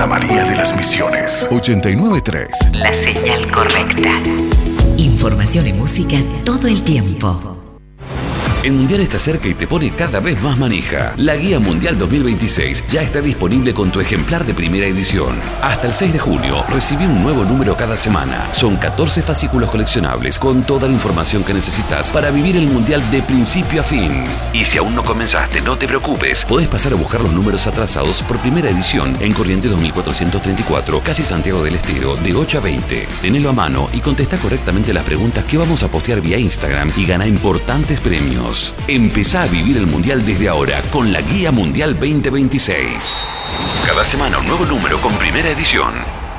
Santa María de las Misiones. 89.3. La señal correcta. Información y música todo el tiempo. El Mundial está cerca y te pone cada vez más manija. La Guía Mundial 2026 ya está disponible con tu ejemplar de primera edición. Hasta el 6 de junio, recibí un nuevo número cada semana. Son 14 fascículos coleccionables con toda la información que necesitas para vivir el Mundial de principio a fin. Y si aún no comenzaste, no te preocupes. Podés pasar a buscar los números atrasados por primera edición en Corrientes 2434, casi Santiago del Estero, de 8 a 20. Tenelo a mano y contesta correctamente las preguntas que vamos a postear vía Instagram y gana importantes premios. Empezá a vivir el Mundial desde ahora con la Guía Mundial 2026. Cada semana un nuevo número con primera edición.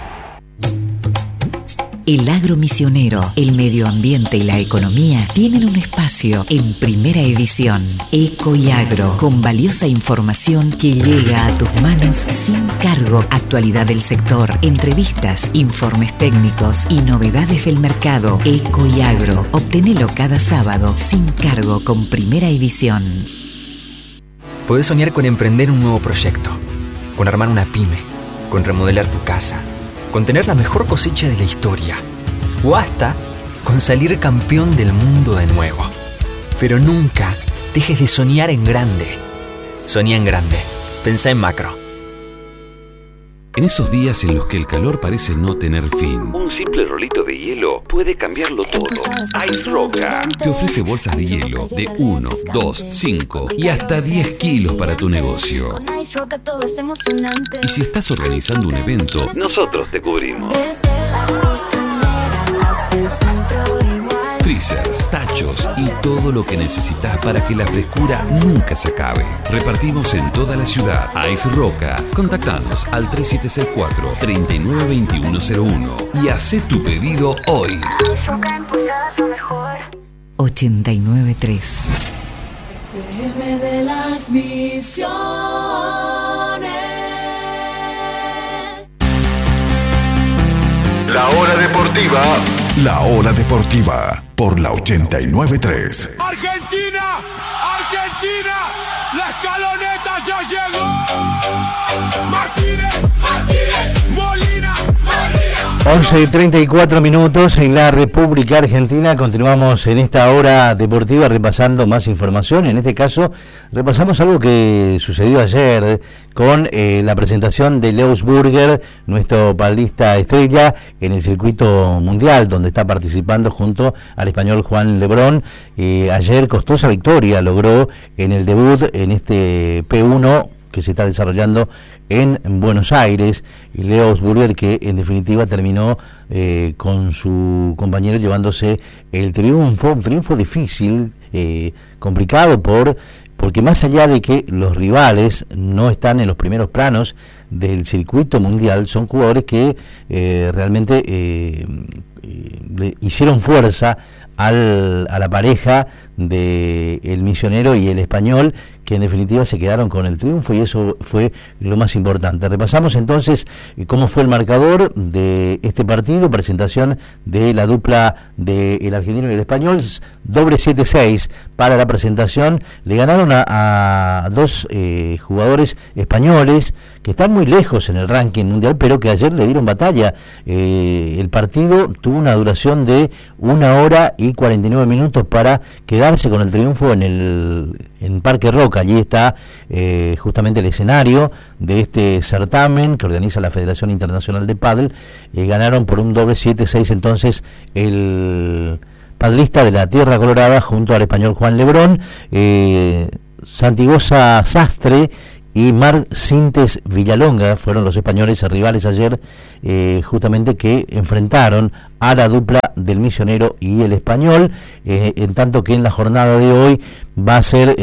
El agro misionero, el medio ambiente y la economía tienen un espacio en primera edición. Eco y Agro, con valiosa información que llega a tus manos sin cargo. Actualidad del sector, entrevistas, informes técnicos y novedades del mercado. Eco y Agro, obtenelo cada sábado sin cargo con primera edición. Podés soñar con emprender un nuevo proyecto, con armar una pyme, con remodelar tu casa, con tener la mejor cosecha de la historia, o hasta con salir campeón del mundo de nuevo. Pero nunca dejes de soñar en grande. Soñá en grande. Pensá en macro. En esos días en los que el calor parece no tener fin, un simple rolito de hielo puede cambiarlo todo. Ice Roca te ofrece bolsas de hielo de 1, 2, 5 y hasta 10 kilos para tu negocio. Y si estás organizando un evento, nosotros te cubrimos. Freezers, tachos y todo lo que necesitas para que la frescura nunca se acabe. Repartimos en toda la ciudad. Ice Roca. Contactanos al 3764-392101 y hacé tu pedido hoy. 89.3. FM de las Misiones. La hora deportiva. La hora deportiva por la 89.3. Argentina, Argentina, la escaloneta ya llegó. Martínez, Molina, 11:34 en la República Argentina. Continuamos en esta hora deportiva repasando más información. En este caso repasamos algo que sucedió ayer con la presentación de Lewis Burger, nuestro paddlista estrella en el circuito mundial, donde está participando junto al español Juan Lebrón. Ayer costosa victoria logró en el debut en este P1 que se está desarrollando en Buenos Aires, y Lewis Burger, que en definitiva terminó con su compañero llevándose el triunfo, un triunfo difícil, complicado porque más allá de que los rivales no están en los primeros planos del circuito mundial, son jugadores que realmente le hicieron fuerza a la pareja de el misionero y el español, que en definitiva se quedaron con el triunfo, y eso fue lo más importante. Repasamos entonces cómo fue el marcador de este partido, presentación de la dupla del argentino y el español, doble 7-6 para la presentación. Le ganaron a dos jugadores españoles que están muy lejos en el ranking mundial, pero que ayer le dieron batalla. El partido tuvo una duración de 1 hora y 49 minutos para quedarse con el triunfo en Parque Roca. Allí está justamente el escenario de este certamen que organiza la Federación Internacional de Pádel. Ganaron por un doble 7-6 entonces el padlista de la Tierra Colorada junto al español Juan Lebrón. Santigosa Sastre y Mar Sintes Villalonga fueron los españoles rivales ayer, justamente, que enfrentaron a la dupla del misionero y el español, en tanto que en la jornada de hoy va a ser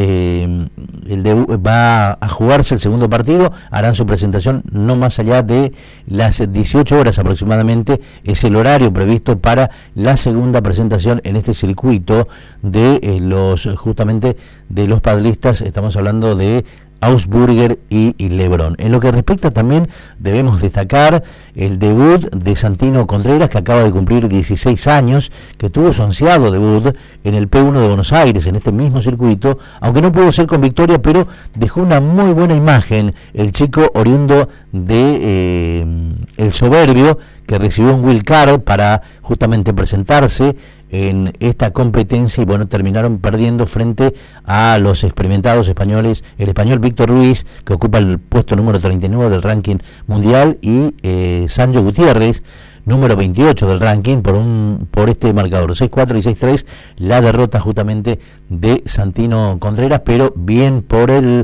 va a jugarse el segundo partido. Harán su presentación no más allá de las 18 horas aproximadamente, es el horario previsto para la segunda presentación en este circuito de justamente de los padlistas. Estamos hablando de Augsburger y Lebrón. En lo que respecta también debemos destacar el debut de Santino Contreras, que acaba de cumplir 16 años, que tuvo su ansiado debut en el P1 de Buenos Aires, en este mismo circuito, aunque no pudo ser con victoria, pero dejó una muy buena imagen el chico oriundo de El Soberbio, que recibió un wild card para justamente presentarse en esta competencia y bueno, terminaron perdiendo frente a los experimentados españoles, el español Víctor Ruiz, que ocupa el puesto número 39 del ranking mundial, y Sancho Gutiérrez, número 28 del ranking, por este marcador 6-4 y 6-3, la derrota justamente de Santino Contreras, pero bien por el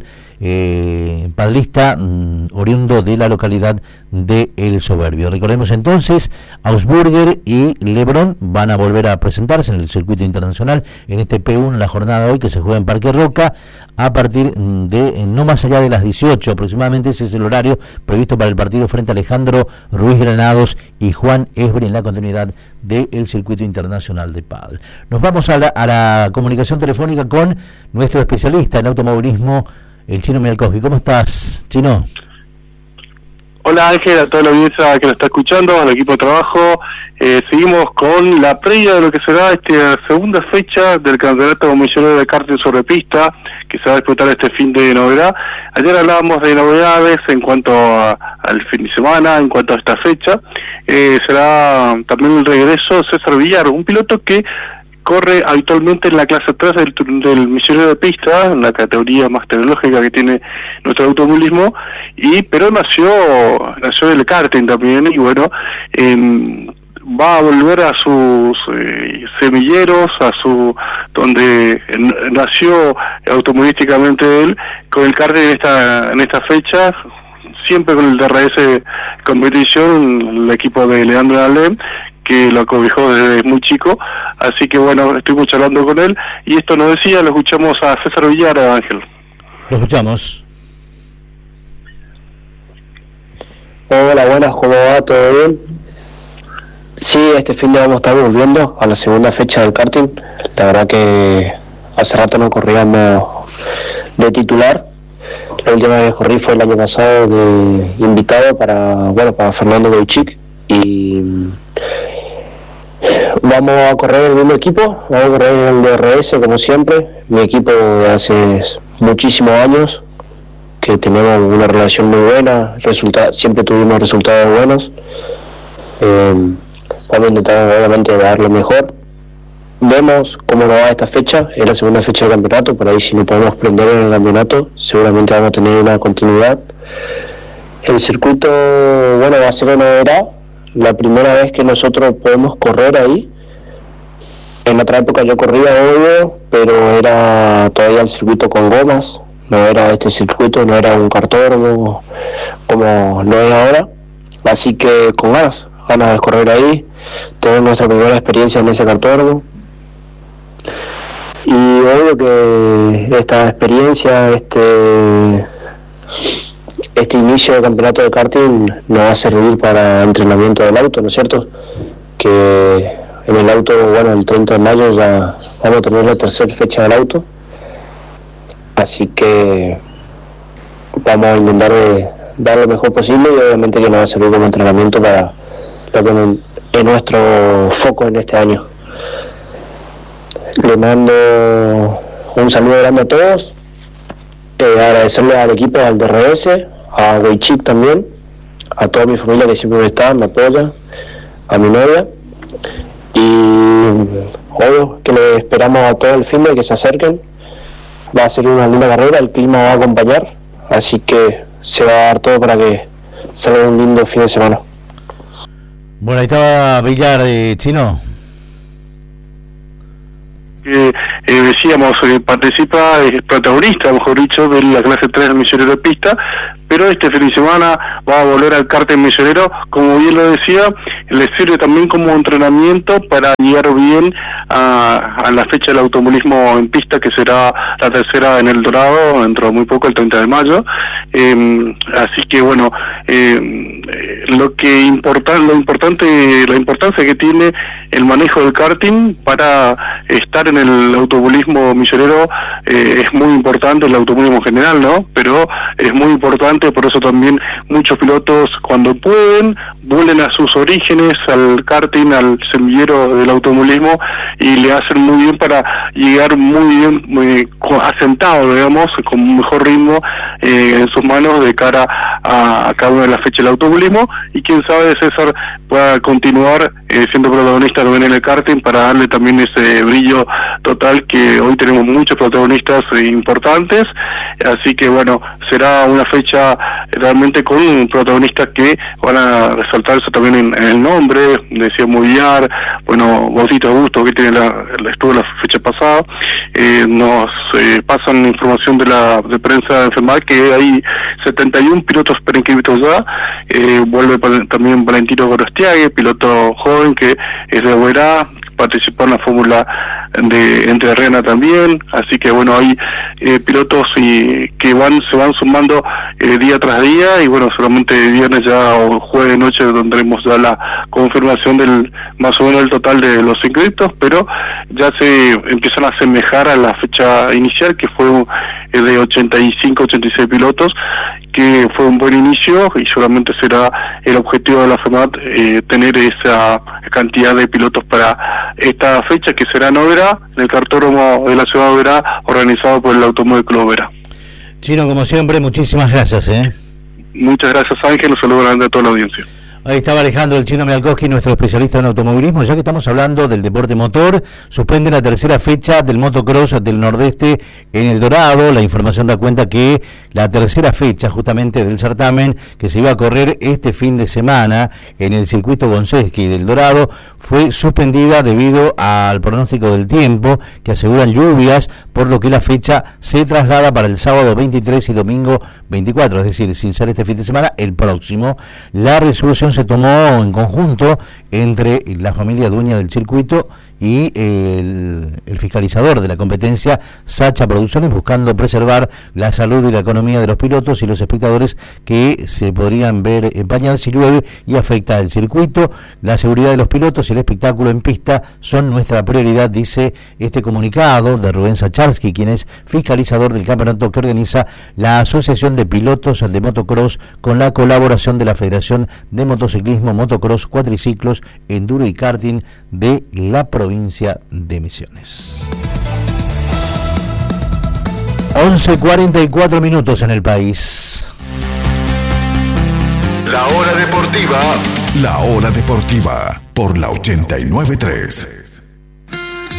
padrista oriundo de la localidad de El Soberbio. Recordemos entonces, Augsburger y Lebrón van a volver a presentarse en el circuito internacional en este P1 en la jornada de hoy, que se juega en Parque Roca a partir de no más allá de las 18 aproximadamente. Ese es el horario previsto para el partido frente a Alejandro Ruiz Granados y Juan Esbri en la continuidad del circuito internacional de pádel. Nos vamos a la comunicación telefónica con nuestro especialista en automovilismo, el Chino Mialkowski. ¿Cómo estás, Chino? Hola Ángel, a toda la audiencia que nos está escuchando, al equipo de trabajo. Seguimos con la previa de lo que será esta segunda fecha del Campeonato Millonario de Karting sobre pista, que se va a disputar este fin de novedad. Ayer hablábamos de novedades en cuanto al fin de semana, en cuanto a esta fecha. Será también el regreso de César Villar, un piloto que corre habitualmente en la clase 3 del millonario de pista, en la categoría más tecnológica que tiene nuestro automovilismo, pero nació del karting también, y bueno, va a volver a sus semilleros, donde nació automovilísticamente él, con el karting en esta fecha, siempre con el DRS competición, el equipo de Leandro Alem, que lo acobijó desde muy chico. Así que bueno, estuvimos charlando con él y esto nos decía. Lo escuchamos a César Villar, Ángel. Lo escuchamos. Hola, buenas, ¿cómo va? ¿Todo bien? Sí, este fin de vamos a estar volviendo a la segunda fecha del karting. La verdad que hace rato no corríamos de titular. La última vez que corrí fue el año pasado de invitado para Fernando Deichik, y vamos a correr el mismo equipo, vamos a correr el DRS como siempre, mi equipo de hace muchísimos años, que tenemos una relación muy buena, siempre tuvimos resultados buenos. Vamos a intentar obviamente dar lo mejor. Vemos cómo nos va esta fecha, es la segunda fecha del campeonato, por ahí si no podemos prender en el campeonato, seguramente vamos a tener una continuidad. El circuito, bueno, va a ser una novedad, la primera vez que nosotros podemos correr ahí. En otra época yo corría, obvio, pero era todavía el circuito con gomas, no era este circuito, no era un cartódromo como lo es ahora, así que con ganas de correr ahí, tener nuestra primera experiencia en ese cartódromo. Y obvio que esta experiencia, este inicio del campeonato de karting nos va a servir para entrenamiento del auto, ¿no es cierto? Que en el auto, bueno, el 30 de mayo ya vamos a tener la tercera fecha del auto, así que vamos a intentar dar lo mejor posible, y obviamente que nos va a servir como entrenamiento para lo que es nuestro foco en este año. Le mando un saludo grande a todos, agradecerle al equipo, al DRS, a Deichik también, a toda mi familia que siempre me está, me apoya, a mi novia, y obvio que le esperamos a todo el fin de que se acerquen. Va a ser una linda carrera, el clima va a acompañar, así que se va a dar todo para que salga un lindo fin de semana. Bueno, ahí estaba Villar, Chino. Decíamos, participa, es protagonista, mejor dicho, de la clase 3 del millonario de pista, pero este fin de semana va a volver al karting millonero, como bien lo decía, le sirve también como entrenamiento para llegar bien a la fecha del automovilismo en pista, que será la tercera en El Dorado, dentro de muy poco, el 30 de mayo. Así que bueno, la importancia que tiene el manejo del karting para estar en el automovilismo misionero es muy importante, el automovilismo en general, ¿no? Pero es muy importante, por eso también muchos pilotos cuando pueden vuelven a sus orígenes, al karting, al semillero del automovilismo, y le hacen muy bien para llegar muy bien, muy asentado, digamos, con un mejor ritmo en sus manos de cara a cada una de las fechas del automovilismo, y quién sabe César pueda continuar siendo protagonista también en el karting para darle también ese brillo total que hoy tenemos muchos protagonistas importantes, así que bueno, será una fecha realmente con protagonistas que van a resaltar eso también en el nombre, decía Movillar, bueno, Bautista Augusto que tiene estuvo la fecha pasada, nos pasan información de prensa de enfermedad que hay 71 pilotos preinscritos ya, vuelve también Valentino Gorostiague, piloto joven que es de Oberá, participó en la fórmula de Entrerriana también, así que bueno, hay pilotos que se van sumando día tras día, y bueno, solamente viernes ya o jueves de noche tendremos ya la confirmación del más o menos el total de los inscritos, pero ya se empiezan a asemejar a la fecha inicial que fue de 85-86 pilotos, que fue un buen inicio, y seguramente será el objetivo de la FEMAT tener esa cantidad de pilotos para esta fecha, que será en Oberá, en el cartódromo de la ciudad de Oberá, organizado por el Automóvil Club Oberá. Chino, como siempre, muchísimas gracias. Muchas gracias, Ángel, un saludo grande a toda la audiencia. Ahí estaba Alejandro El Chino Mialkowski, nuestro especialista en automovilismo. Ya que estamos hablando del deporte motor, suspende la tercera fecha del motocross del Nordeste en El Dorado. La información da cuenta que la tercera fecha justamente del certamen, que se iba a correr este fin de semana en el circuito Gonseski del Dorado, fue suspendida debido al pronóstico del tiempo, que aseguran lluvias, por lo que la fecha se traslada para el sábado 23 y domingo 24, es decir, sin ser este fin de semana, el próximo. La resolución se tomó en conjunto entre la familia dueña del circuito y el fiscalizador de la competencia, Sacha Producciones, buscando preservar la salud y la economía de los pilotos y los espectadores que se podrían ver empañados si llueve y afecta al circuito. La seguridad de los pilotos y el espectáculo en pista son nuestra prioridad, dice este comunicado de Rubén Sacharski, quien es fiscalizador del campeonato que organiza la Asociación de Pilotos de Motocross, con la colaboración de la Federación de Motociclismo, Motocross, Cuatriciclos, Enduro y Karting de la provincia de Misiones. 11:44 minutos en el país. La hora deportiva. La hora deportiva por la 89.3.